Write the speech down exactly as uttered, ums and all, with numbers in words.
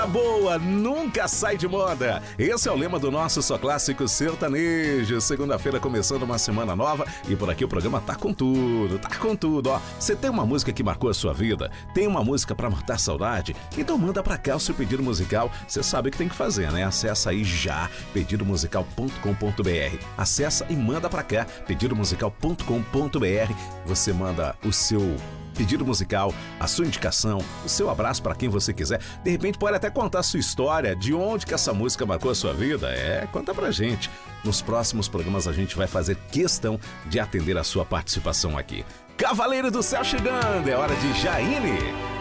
Coisa boa nunca sai de moda. Esse é o lema do nosso Só Clássico Sertanejo. Segunda-feira começando uma semana nova e por aqui o programa tá com tudo, tá com tudo, ó. Você tem uma música que marcou a sua vida? Tem uma música pra matar saudade? Então manda pra cá o seu pedido musical. Você sabe o que tem que fazer, né? Acessa aí já pedido musical ponto com ponto br. Acessa e manda pra cá pedido musical ponto com ponto br. Você manda o seu pedido musical, a sua indicação, o seu abraço para quem você quiser. De repente pode até contar a sua história, de onde que essa música marcou a sua vida. É, conta pra gente. Nos próximos programas a gente vai fazer questão de atender a sua participação aqui. Cavaleiro do Céu chegando, é hora de Jaine.